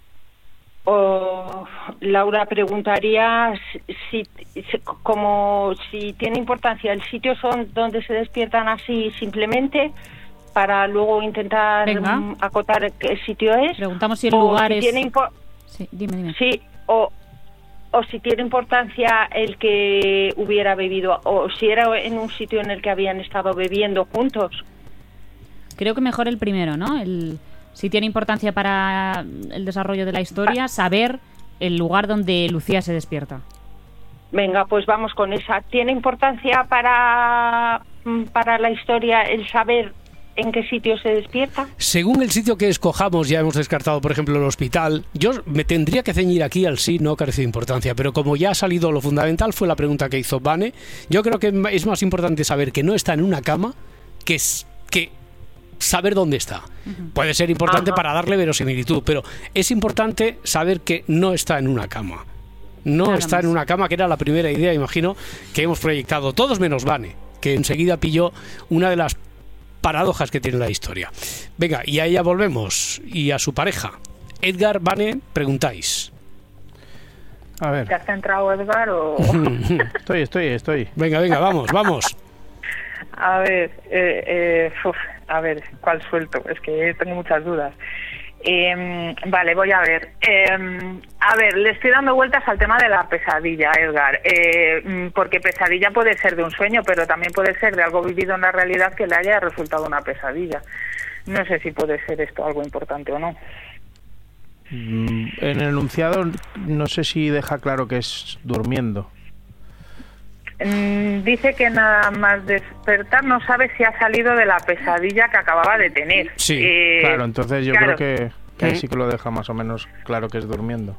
O Laura preguntaría si, si- como si tiene importancia el sitio son donde se despiertan así simplemente para luego intentar Venga. mm, acotar qué sitio es. Preguntamos si el o lugar si es... tiene impo- Sí, dime, dime. sí, o o si tiene importancia el que hubiera bebido o si era en un sitio en el que habían estado bebiendo juntos. Creo que mejor el primero, ¿no? El, si tiene importancia para el desarrollo de la historia, saber el lugar donde Lucía se despierta. Venga, pues vamos con esa. ¿Tiene importancia para, mm, para la historia el saber en qué sitio se despierta? Según el sitio que escojamos, ya hemos descartado, por ejemplo, el hospital. Yo me tendría que ceñir aquí al sí, no carece de importancia, pero como ya ha salido lo fundamental, fue la pregunta que hizo Vane. Yo creo que es más importante saber que no está en una cama que, es, que saber dónde está. Puede ser importante Ajá. para darle verosimilitud, pero es importante saber que no está en una cama. No Nada está más. en una cama, que era la primera idea, imagino, que hemos proyectado todos menos Vane, que enseguida pilló una de las paradojas que tiene la historia. Venga, y a ella volvemos, y a su pareja. Edgar, Vane, preguntáis. A ver. ¿Te has centrado, Edgar? O... estoy, estoy, estoy. Venga, venga, vamos, vamos. A ver, eh, eh, uf, a ver, ¿cuál suelto? Es que tengo muchas dudas. Eh, vale, voy a ver. Eh, a ver, le estoy dando vueltas al tema de la pesadilla, Edgar, eh, porque pesadilla puede ser de un sueño, pero también puede ser de algo vivido en la realidad que le haya resultado una pesadilla. No sé si puede ser esto algo importante o no. En el enunciado no sé si deja claro que es durmiendo. Dice que nada más despertar no sabe si ha salido de la pesadilla que acababa de tener. Sí, eh, claro, entonces yo claro. creo que, que ahí sí que lo deja más o menos claro que es durmiendo.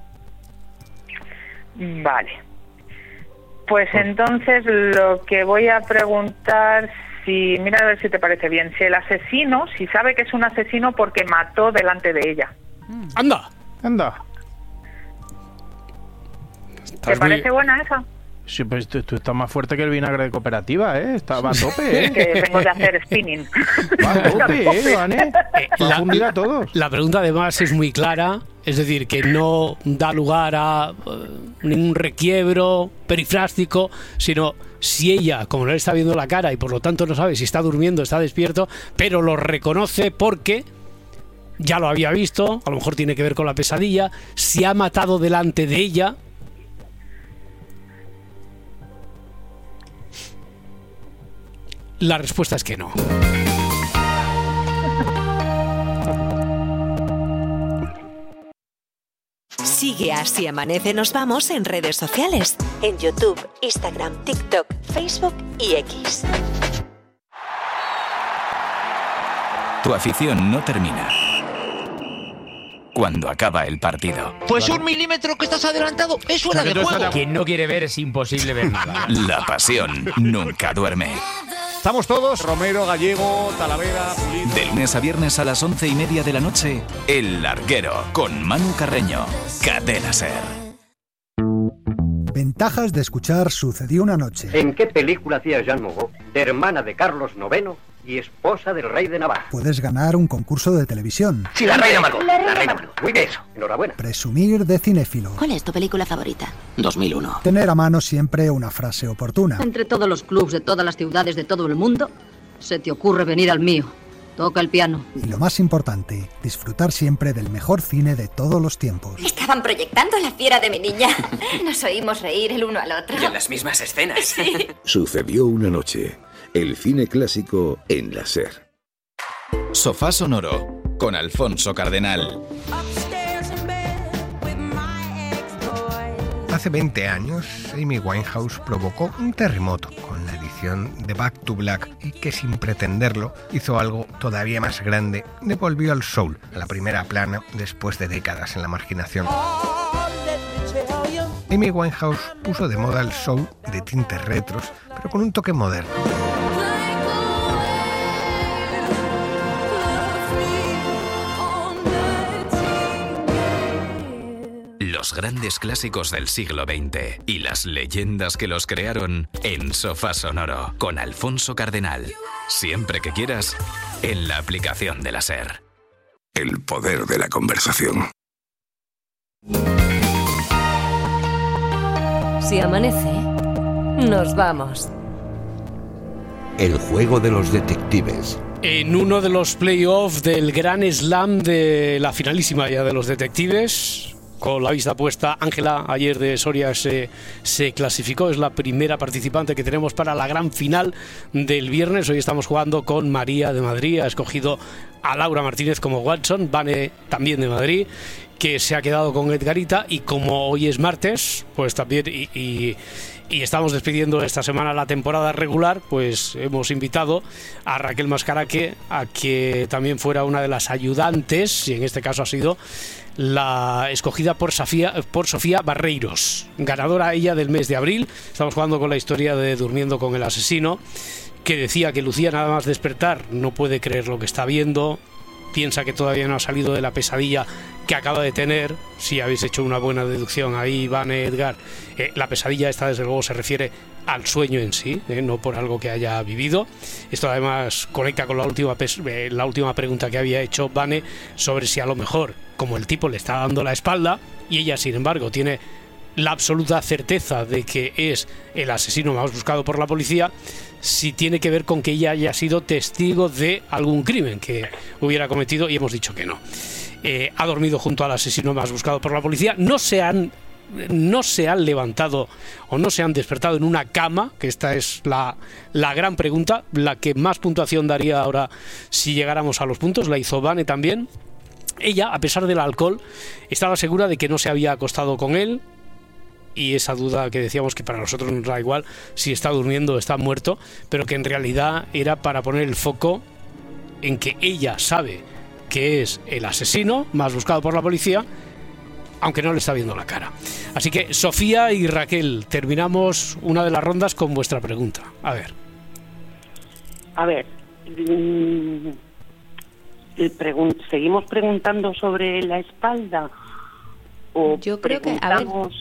Vale. Pues entonces lo que voy a preguntar, si mira a ver si te parece bien, si el asesino, si sabe que es un asesino porque mató delante de ella. ¡Anda! ¡Anda! ¿Te parece buena esa? Sí, pues tú, tú estás más fuerte que el vinagre de cooperativa, ¿eh? Está, va a tope, ¿eh? Es que vengo de hacer spinning. Va a tope, ¿eh, Vane? Va a fundir a todos. La pregunta además es muy clara, es decir, que no da lugar a uh, ningún requiebro perifrástico, sino si ella, como no le está viendo la cara y por lo tanto no sabe si está durmiendo o está despierto, pero lo reconoce porque ya lo había visto, a lo mejor tiene que ver con la pesadilla, si ha matado delante de ella. La respuesta es que no. Sigue a Si Amanece Nos Vamos en redes sociales, en YouTube, Instagram, TikTok, Facebook y X. Tu afición no termina cuando acaba el partido. Pues un milímetro que estás adelantado es fuera de juego. Quien no quiere ver es imposible ver nada. La pasión nunca duerme. Estamos todos, Romero, Gallego, Talavera, Pulido. De lunes a viernes a las once y media de la noche, El Larguero, con Manu Carreño, Cadena SER. Ventajas de escuchar Sucedió una noche. ¿En qué película hacía Jean Moreau, hermana de Carlos noveno y esposa del rey de Navarra? Puedes ganar un concurso de televisión. Sí, la reina Margot, la reina Margot. Muy bien, eso. Enhorabuena. Presumir de cinéfilo. ¿Cuál es tu película favorita? dos mil uno. Tener a mano siempre una frase oportuna. Entre todos los clubs de todas las ciudades de todo el mundo, se te ocurre venir al mío. Toca el piano. Y lo más importante, disfrutar siempre del mejor cine de todos los tiempos. Estaban proyectando La fiera de mi niña. Nos oímos reír el uno al otro. Y en las mismas escenas. Sí. Sucedió una noche. El cine clásico en la SER. Sofá Sonoro, con Alfonso Cardenal. Hace veinte años, Amy Winehouse provocó un terremoto con la edición de Back to Black y que sin pretenderlo hizo algo todavía más grande, devolvió al soul a la primera plana después de décadas en la marginación. Amy Winehouse puso de moda el soul de tintes retros, pero con un toque moderno. Los grandes clásicos del siglo veinte y las leyendas que los crearon en Sofá Sonoro con Alfonso Cardenal. Siempre que quieras, en la aplicación de la SER. El poder de la conversación. Si amanece, nos vamos. El juego de los detectives. En uno de los playoffs del Gran Slam de la finalísima ya de los detectives, con la vista puesta, Ángela ayer de Soria se, se clasificó, es la primera participante que tenemos para la gran final del viernes. Hoy estamos jugando con María de Madrid, ha escogido a Laura Martínez como Watson, Vane también de Madrid, que se ha quedado con Edgarita, y como hoy es martes, pues también y, y, y estamos despidiendo esta semana la temporada regular, pues hemos invitado a Raquel Mascaraque a que también fuera una de las ayudantes, y en este caso ha sido la escogida por Sofía, por Sofía Barreiros, ganadora ella del mes de abril. Estamos jugando con la historia de Durmiendo con el asesino, que decía que Lucía nada más despertar no puede creer lo que está viendo, piensa que todavía no ha salido de la pesadilla que acaba de tener. Si habéis hecho una buena deducción ahí, Iván, Edgar, eh, la pesadilla esta desde luego se refiere al sueño en sí, eh, no por algo que haya vivido. Esto además conecta con la última, eh, la última pregunta que había hecho Vane sobre si a lo mejor, como el tipo le está dando la espalda y ella sin embargo tiene la absoluta certeza de que es el asesino más buscado por la policía, si tiene que ver con que ella haya sido testigo de algún crimen que hubiera cometido, y hemos dicho que no. Eh, ha dormido junto al asesino más buscado por la policía. No se han no se han levantado o no se han despertado en una cama, que esta es la, la gran pregunta, la que más puntuación daría ahora si llegáramos a los puntos. La hizo Vane también. Ella, a pesar del alcohol, estaba segura de que no se había acostado con él, y esa duda que decíamos que para nosotros nos da igual si está durmiendo o está muerto, pero que en realidad era para poner el foco en que ella sabe que es el asesino más buscado por la policía, aunque no le está viendo la cara. Así que Sofía y Raquel, terminamos una de las rondas con vuestra pregunta. A ver. A ver, mmm, pregun- ¿seguimos preguntando sobre la espalda? ¿O Yo creo que, a ver, preguntamos,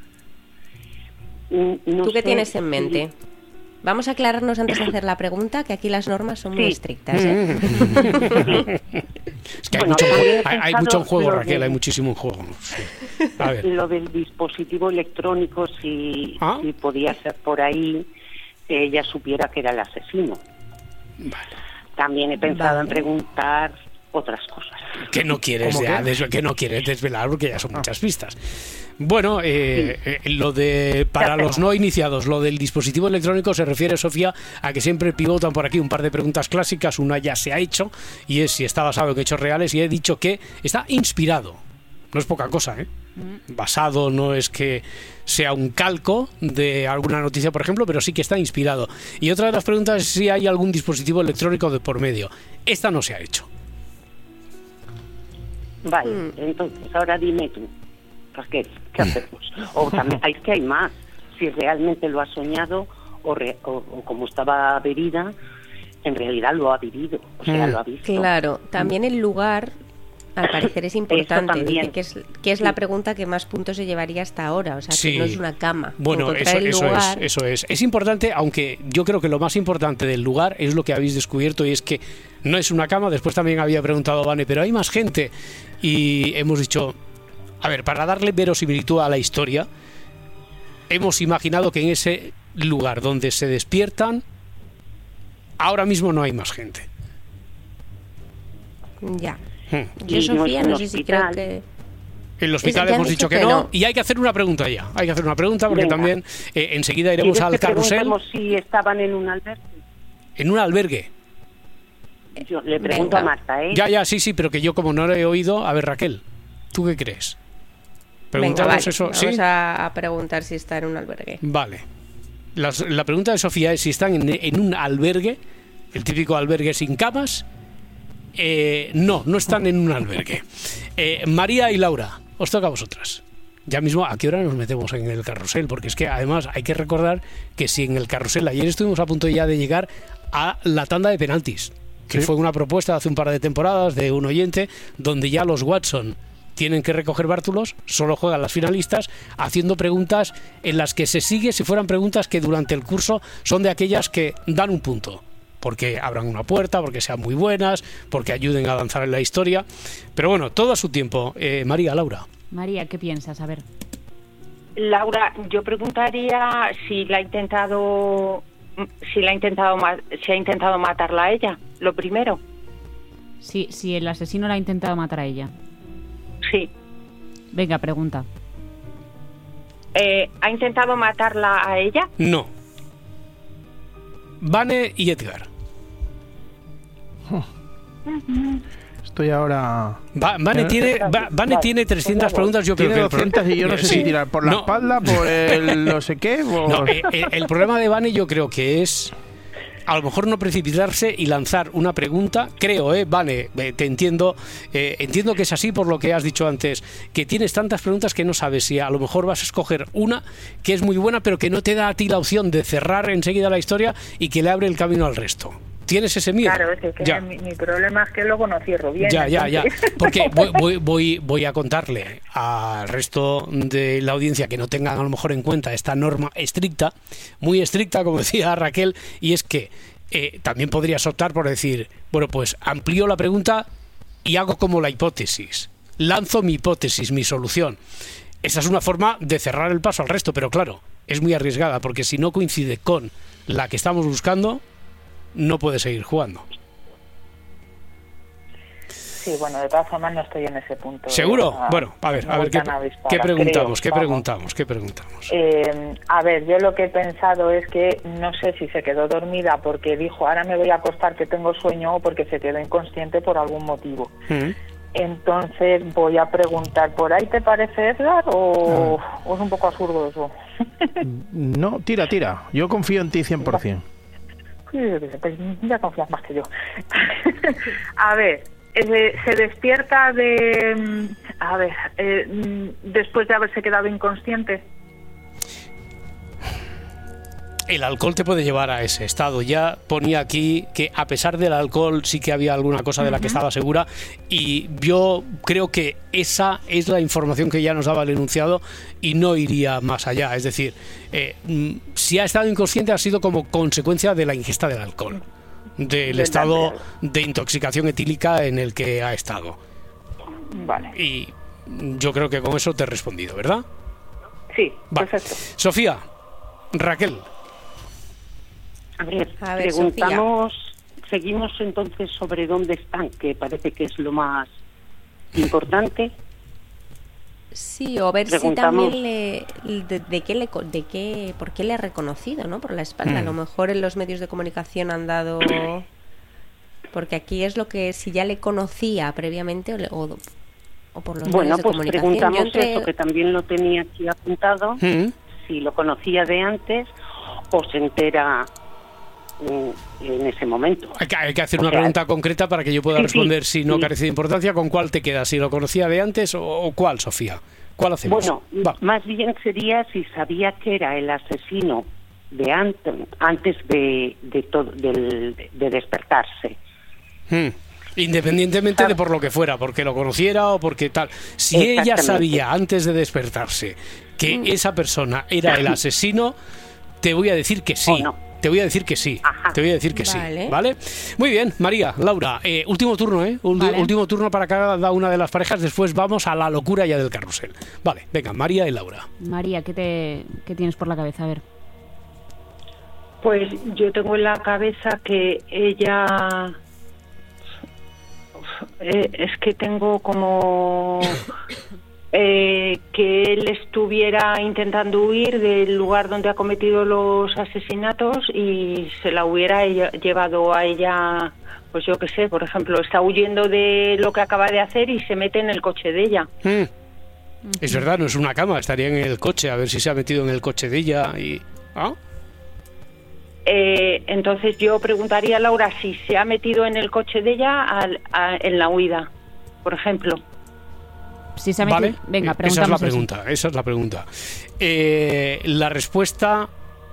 mm, no ¿tú qué sé, tienes en mente? si- Vamos a aclararnos antes de hacer la pregunta, que aquí las normas son muy Sí. estrictas, ¿eh? Es que hay, Bueno, mucho, también he hay, hay pensado mucho en juego, lo Raquel, de- hay muchísimo en juego. Sí. A ver. Lo del dispositivo electrónico, si, ¿Ah? si podía ser por ahí, que ella supiera que era el asesino. También he pensado Vale. en preguntar otras cosas. Que no quieres ¿Cómo ya, qué? des- que no quieres desvelar porque ya son muchas pistas. Bueno, eh, eh, lo de para los no iniciados, lo del dispositivo electrónico se refiere, Sofía, a que siempre pivotan por aquí un par de preguntas clásicas. Una ya se ha hecho y es si está basado en hechos reales, y he dicho que está inspirado. No es poca cosa, ¿eh? Basado no es que sea un calco de alguna noticia, por ejemplo, pero sí que está inspirado. Y otra de las preguntas es si hay algún dispositivo electrónico de por medio. Esta no se ha hecho. Vale, entonces ahora dime tú, Raquel, ¿qué hacemos? O también, es que hay más, si realmente lo ha soñado o, re- o, o como estaba bebida, en realidad lo ha vivido, o sea, Mm. lo ha visto. Claro, también el lugar, al parecer, es importante. también. Dice que es, que es la pregunta que más puntos se llevaría hasta ahora. O sea, Sí. que no es una cama. Bueno, Encontrar eso, el eso lugar, es, eso es. Es importante, aunque yo creo que lo más importante del lugar es lo que habéis descubierto, y es que no es una cama. Después también había preguntado Vane, pero hay más gente. Y hemos dicho, a ver, para darle verosimilitud a la historia, hemos imaginado que en ese lugar donde se despiertan, ahora mismo no hay más gente. Ya. Hmm. Yo, Y Sofía, no no es sé el si creo hospital. que... En el hospital Ya han hemos dicho dicho que, que no, no. y hay que hacer una pregunta ya. Hay que hacer una pregunta porque Venga. también eh, enseguida iremos ¿Quieres al que carrusel. preguntemos si estaban en un albergue? En un albergue. Yo le pregunto Venga. a Marta, ¿eh? Ya, ya, sí, sí, pero que yo como no lo he oído... A ver, Raquel, ¿tú qué crees? Venga, Preguntamos vale, eso, vamos ¿sí? a, a preguntar si está en un albergue. Vale. Las- la pregunta de Sofía es si están en, en un albergue, el típico albergue sin camas. Eh, no, no están en un albergue. Eh, María y Laura, os toca a vosotras. Ya mismo, ¿a qué hora nos metemos en el carrusel? Porque es que además hay que recordar que si en el carrusel ayer estuvimos a punto ya de llegar a la tanda de penaltis, que Sí. fue una propuesta hace un par de temporadas de un oyente, donde ya los Watson tienen que recoger bártulos, solo juegan las finalistas, haciendo preguntas en las que se sigue si fueran preguntas que durante el curso son de aquellas que dan un punto, porque abran una puerta, porque sean muy buenas, porque ayuden a avanzar en la historia. Pero bueno, todo a su tiempo. Eh, María, Laura. María, ¿qué piensas? A ver. Laura, yo preguntaría si la ha intentado, si la ha intentado, ma- si ha intentado matarla a ella, lo primero. Si, si el asesino la ha intentado matar a ella. Sí. Venga, pregunta. Eh, ¿Ha intentado matarla a ella? No. Vane y Edgar. Estoy ahora... Va- Vane tiene, Va- Vane tiene trescientas preguntas. Yo creo Tiene que el pro- doscientas y yo no sé Sí. si tirar por la No. espalda, por el no sé qué, por... No, eh, eh, el problema de Vane yo creo que es a lo mejor no precipitarse y lanzar una pregunta. Creo, eh, Vane, eh, te entiendo, eh, entiendo que es así por lo que has dicho antes, que tienes tantas preguntas que no sabes si a lo mejor vas a escoger una que es muy buena pero que no te da a ti la opción de cerrar enseguida la historia y que le abre el camino al resto. ¿Tienes ese miedo? Claro, es que Ya. mi, mi problema es que luego no cierro bien. Ya, ya, ya. entonces- Porque voy, voy, voy, voy a contarle al resto de la audiencia que no tengan a lo mejor en cuenta esta norma estricta, muy estricta, como decía Raquel, y es que eh, también podrías optar por decir, bueno, pues amplío la pregunta y hago como la hipótesis. Lanzo mi hipótesis, mi solución. esa es una forma de cerrar el paso al resto, pero claro, es muy arriesgada, porque si no coincide con la que estamos buscando, no puede seguir jugando. Sí, bueno, de todas formas no estoy en ese punto. ¿Seguro? A, bueno, a ver, a ver, ¿qué, ¿qué preguntamos? Creo, ¿Qué preguntamos? ¿Qué preguntamos? Eh, a ver, yo lo que he pensado es que no sé si se quedó dormida porque dijo, ahora me voy a acostar que tengo sueño, o porque se quedó inconsciente por algún motivo. ¿Mm? Entonces voy a preguntar, ¿por ahí te parece, Edgar, o, o es un poco absurdo eso? No, tira, tira. Yo confío en ti cien por ciento. Sí, pues ya confías más que yo. A ver... Eh, se despierta de... A ver, eh, después de haberse quedado inconsciente. El alcohol te puede llevar a ese estado. Ya ponía aquí que a pesar del alcohol sí que había alguna cosa de la que estaba segura, y yo creo que esa es la información que ya nos daba el enunciado y no iría más allá. Es decir, eh, si ha estado inconsciente ha sido como consecuencia de la ingesta del alcohol, del estado de intoxicación etílica en el que ha estado. Vale. Y yo creo que con eso te he respondido, ¿verdad? Sí, vale. Perfecto. Sofía, Raquel. A ver, A ver, preguntamos, Sofía. Seguimos entonces sobre dónde están, que parece que es lo más importante. Sí, o ver si también le, de, de qué le, de qué, por qué le ha reconocido, ¿no? Por la espalda. Mm. A lo mejor en los medios de comunicación han dado, porque aquí es lo que si ya le conocía previamente o, o, o por los bueno, medios de pues comunicación. Preguntamos entre... eso, que también lo tenía aquí apuntado, mm. si lo conocía de antes o se entera en, en ese momento. Hay que, hay que hacer o una sea, pregunta concreta para que yo pueda sí, responder sí, si no sí. carece de importancia. ¿Con cuál te quedas? ¿Si lo conocía de antes o, o cuál, Sofía? ¿Cuál hacemos? Bueno, Va. Más bien sería si sabía que era el asesino de antes, antes de de, todo, de, de despertarse. Hmm. Independientemente de por lo que fuera, porque lo conociera o porque tal. Si ella sabía antes de despertarse que mm. esa persona era el asesino, te voy a decir que sí. No. Te voy a decir que sí. Ajá. Te voy a decir que vale. sí. ¿Vale? Muy bien, María, Laura. Eh, último turno, ¿eh? Ulti- vale. Último turno para cada una de las parejas. Después vamos a la locura ya del carrusel. Vale, venga, María y Laura. María, ¿qué, te, qué tienes por la cabeza? A ver. Pues yo tengo en la cabeza que ella... Eh, es que tengo como... Eh, que él estuviera intentando huir del lugar donde ha cometido los asesinatos y se la hubiera ella, llevado a ella, pues yo qué sé, por ejemplo, está huyendo de lo que acaba de hacer y se mete en el coche de ella. Mm. Es verdad, no es una cama, estaría en el coche, a ver si se ha metido en el coche de ella y... ¿Ah? Eh, entonces yo preguntaría a Laura si se ha metido en el coche de ella al, a, en la huida, por ejemplo. Si se ha metido... Vale, venga, esa es la eso. pregunta, esa es la pregunta. Eh, la respuesta,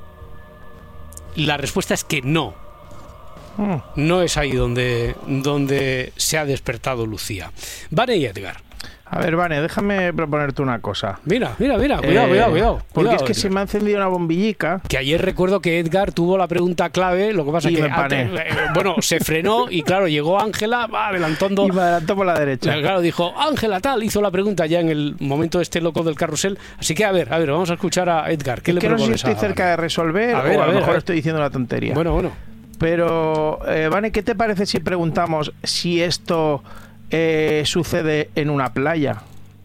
la respuesta es que no. Mm. No es ahí donde, donde se ha despertado Lucía. Vane y Edgar. A ver, Vane, déjame proponerte una cosa. Mira, mira, mira, cuidado, eh, cuidado, cuidado. Porque cuidado, es que Edgar. se me ha encendido una bombillica. Que ayer recuerdo que Edgar tuvo la pregunta clave, lo que pasa y que me empané. eh, bueno, se frenó y claro, llegó Ángela, va adelantando. Y me adelantó por la derecha. Claro, dijo, Ángela tal, hizo la pregunta ya en el momento este loco del carrusel. Así que a ver, a ver, vamos a escuchar a Edgar. ¿Qué es le que no sé si propones estoy a cerca Vane? de resolver A ver, o a, a lo ver, mejor a ver. estoy diciendo una tontería. Bueno, bueno. Pero, eh, Vane, ¿qué te parece si preguntamos si esto eh, sucede en una playa?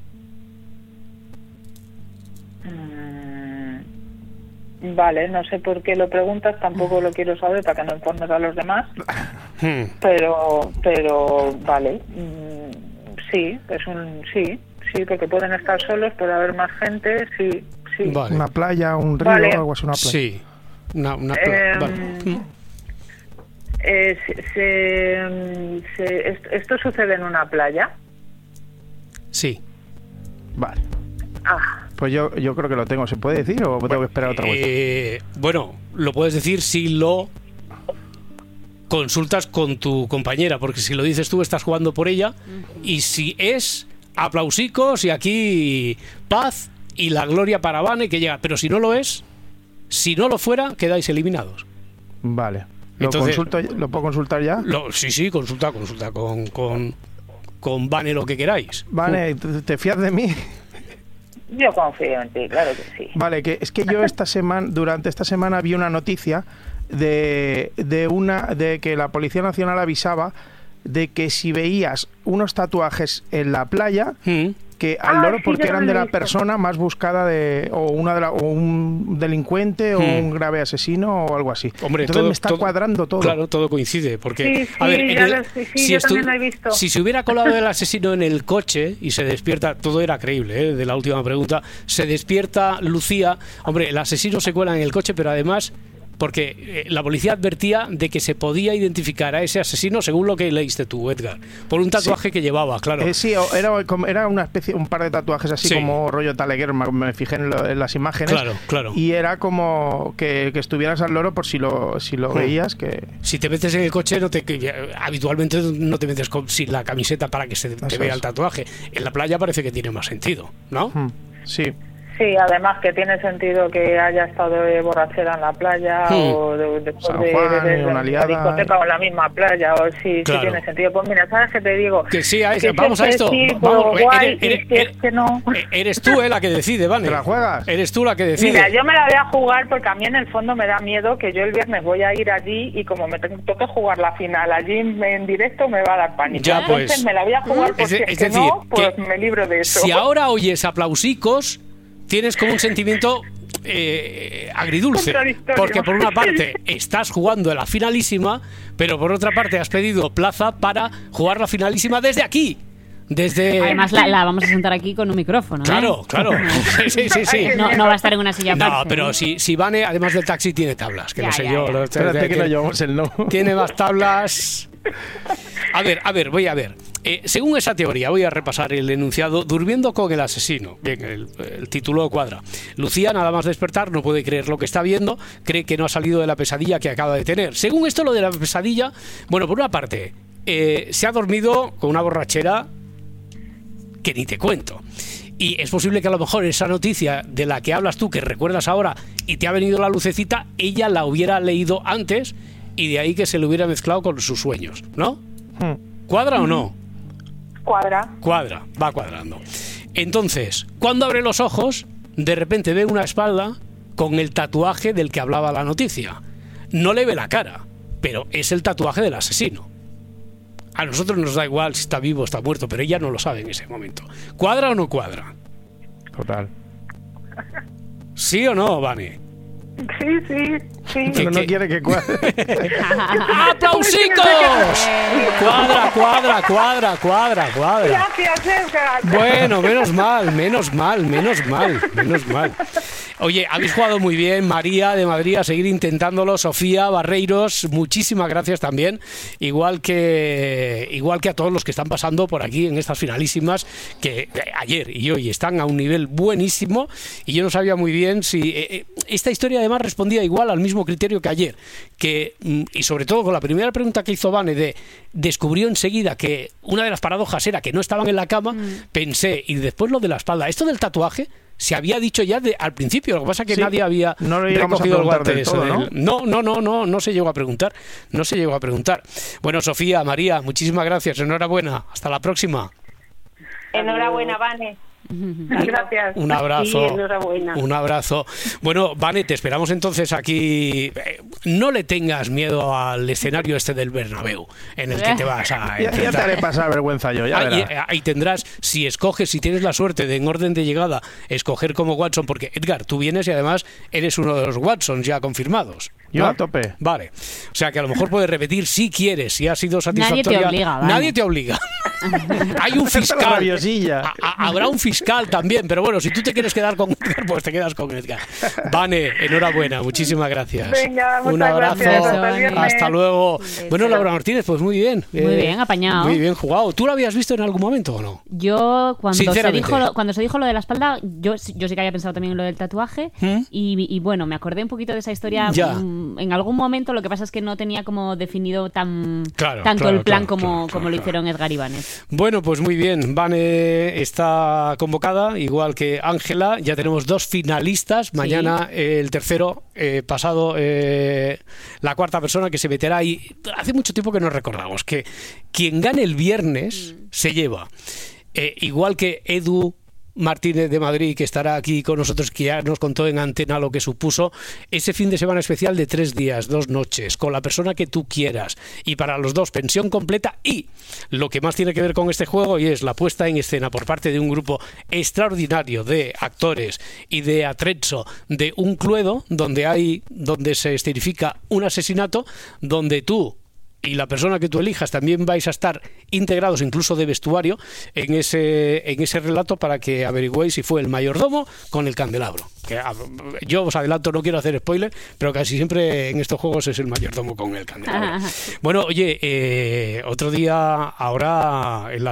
Vale, no sé por qué lo preguntas, tampoco lo quiero saber para que no informes a los demás, pero, pero vale, sí, es un sí, sí, porque pueden estar solos, puede haber más gente, sí, sí. Vale. Una playa, un río, Vale. algo así, una playa. Sí, una, una playa. Eh, vale. eh, se, se, se, esto, ¿Esto sucede en una playa? Sí. Vale. Ah. Pues yo, yo creo que lo tengo. ¿Se puede decir o tengo que esperar otra vuelta? Eh, bueno, lo puedes decir si lo consultas con tu compañera, porque si lo dices tú estás jugando por ella, y si es aplausicos y aquí paz y la gloria para Vane que llega, pero si no lo es, si no lo fuera, quedáis eliminados. Vale. ¿Lo, Entonces, consulto, ¿Lo puedo consultar ya? Lo, sí, sí, consulta, consulta con, con, con Vane lo que queráis. Vane, ¿te, te fías de mí? Yo confío en ti, claro que sí. Vale, que es que yo esta semana, durante esta semana vi una noticia de, de una de que la Policía Nacional avisaba de que si veías unos tatuajes en la playa, mm. que al ah, loro sí, porque eran de la persona más buscada de o una de la, o un delincuente hmm. o un grave asesino o algo así. Hombre, entonces todo, me está todo, cuadrando todo. Claro, todo coincide porque sí, sí, a ver, el, lo, sí, sí, si, yo estu, también lo he visto. si se hubiera colado el asesino en el coche y se despierta, todo era creíble, ¿eh? De la última pregunta, se despierta Lucía, hombre, el asesino se cuela en el coche, pero además porque la policía advertía de que se podía identificar a ese asesino según lo que leíste tú, Edgar, por un tatuaje sí. que llevaba, claro. Eh, sí, era, era una especie, un par de tatuajes así sí. como rollo Taleguer, me fijé en, lo, en las imágenes. Claro, claro. Y era como que, que estuvieras al loro por si lo, si lo hmm. veías. Que Si te metes en el coche, no te, habitualmente no te metes con, sin la camiseta para que se te Eso vea es. el tatuaje. En la playa parece que tiene más sentido, ¿no? Hmm. Sí. Sí, además que tiene sentido que haya estado de borrachera en la playa sí. o de, de, San Juan, de, de, de, una de la discoteca o en la misma playa, o sí, claro. sí tiene sentido. Pues mira, ¿sabes qué te digo? Que sí, a que vamos a esto. Sí, vamos, guay, eres, eres, y eres, es que no. eres tú eh, la que decide, ¿vale? ¿Te la juegas? Eres tú la que decide. Mira, yo me la voy a jugar porque a mí en el fondo me da miedo que yo el viernes voy a ir allí y como me toque jugar la final allí en directo me va a dar pánico. Ya, Entonces pues, me la voy a jugar porque es, es que decir, no, pues que me libro de eso. Si ahora oyes aplausicos, tienes como un sentimiento eh, agridulce, porque por una parte estás jugando la finalísima, pero por otra parte has pedido plaza para jugar la finalísima desde aquí. Desde... Además la, la vamos a sentar aquí con un micrófono. Claro, ¿eh? claro. Sí, sí, sí. No, no va a estar en una silla. No, parte, pero ¿eh? si, si Vane, además del taxi, tiene tablas, que ya, no sé ya, yo. ya. Lo, Espérate que no llevamos el no. Tiene más tablas. A ver, a ver, voy a ver. Eh, según esa teoría, voy a repasar el enunciado. Durmiendo con el asesino. Bien, el, el título cuadra. Lucía, nada más despertar, no puede creer lo que está viendo. Cree que no ha salido de la pesadilla que acaba de tener. Según esto, lo de la pesadilla, bueno, por una parte, eh, se ha dormido con una borrachera que ni te cuento. Y es posible que a lo mejor esa noticia de la que hablas tú, que recuerdas ahora, y te ha venido la lucecita, ella la hubiera leído antes y de ahí que se le hubiera mezclado con sus sueños, ¿no? ¿Cuadra o no? Cuadra. Cuadra, va cuadrando. Entonces, cuando abre los ojos, de repente ve una espalda con el tatuaje del que hablaba la noticia. No le ve la cara, pero es el tatuaje del asesino. A nosotros nos da igual si está vivo o está muerto, pero ella no lo sabe en ese momento. ¿Cuadra o no cuadra? Total. ¿Sí o no, Vane? Sí, sí, sí. Pero no quiere que cuadre. ¡Aplausicos! Cuadra, cuadra, cuadra, cuadra, cuadra. Gracias, Edgar. Bueno, menos mal, menos mal, menos mal, menos mal. Oye, habéis jugado muy bien, María de Madrid, a seguir intentándolo, Sofía Barreiros, muchísimas gracias también, igual que igual que a todos los que están pasando por aquí en estas finalísimas, que ayer y hoy están a un nivel buenísimo, y yo no sabía muy bien si eh, esta historia además respondía igual al mismo criterio que ayer, que y sobre todo con la primera pregunta que hizo Vane de descubrió enseguida que una de las paradojas era que no estaban en la cama, mm. pensé, y después lo de la espalda, esto del tatuaje se había dicho ya de, al principio, lo que pasa es que sí, nadie había no recogido el guante del todo, ¿no? no, no, no, no, no se llegó a preguntar, no se llegó a preguntar. Bueno, Sofía, María, muchísimas gracias, enhorabuena, hasta la próxima. Enhorabuena, Vane. Gracias. Un abrazo. Sí, enhorabuena. Un abrazo. Bueno, Vane, te esperamos entonces aquí. No le tengas miedo al escenario este del Bernabéu, en el que te vas a ya, ya te haré pasar vergüenza yo, ya ahí, verás. Ahí tendrás, si escoges, si tienes la suerte de en orden de llegada escoger como Watson, porque Edgar, tú vienes y además eres uno de los Watsons ya confirmados. Yo ¿no? a tope. Vale. O sea que a lo mejor puedes repetir si quieres, si ha sido satisfactoria. Nadie te obliga, ¿vale? Nadie te obliga. Hay un fiscal. A, a, habrá un fiscal también, pero bueno, si tú te quieres quedar con Edgar, pues te quedas con Edgar. Vane, enhorabuena, muchísimas gracias. Venga, muchas un abrazo. Gracias, hasta, hasta luego. Bueno, Laura Martínez, pues muy bien. Muy eh, bien, apañado. Muy bien jugado. ¿Tú lo habías visto en algún momento o no? Yo, cuando se dijo lo, cuando se dijo lo de la espalda, yo, yo sí que había pensado también en lo del tatuaje. ¿Mm? y, y bueno, me acordé un poquito de esa historia. Ya. En algún momento, lo que pasa es que no tenía como definido tan claro, tanto claro, el plan claro, como, claro, como claro, lo hicieron Edgar y Vanes. Bueno, pues muy bien. Vane está convocada, igual que Ángela. Ya tenemos dos finalistas. Mañana sí. eh, el tercero, eh, pasado eh, la cuarta persona que se meterá. Y hace mucho tiempo que nos recordamos que quien gane el viernes mm. se lleva. Eh, igual que Edu Martínez de Madrid, que estará aquí con nosotros, que ya nos contó en antena lo que supuso ese fin de semana especial de tres días, dos noches, con la persona que tú quieras, y para los dos pensión completa, y lo que más tiene que ver con este juego, y es la puesta en escena por parte de un grupo extraordinario de actores y de atrezzo de un cluedo donde hay, donde se escenifica un asesinato, donde tú y la persona que tú elijas también vais a estar integrados, incluso de vestuario, en ese en ese relato, para que averigüéis si fue el mayordomo con el candelabro. Que, yo os adelanto, no quiero hacer spoiler, pero casi siempre en estos juegos es el mayordomo con el candelabro. Bueno, oye, eh, otro día, ahora en la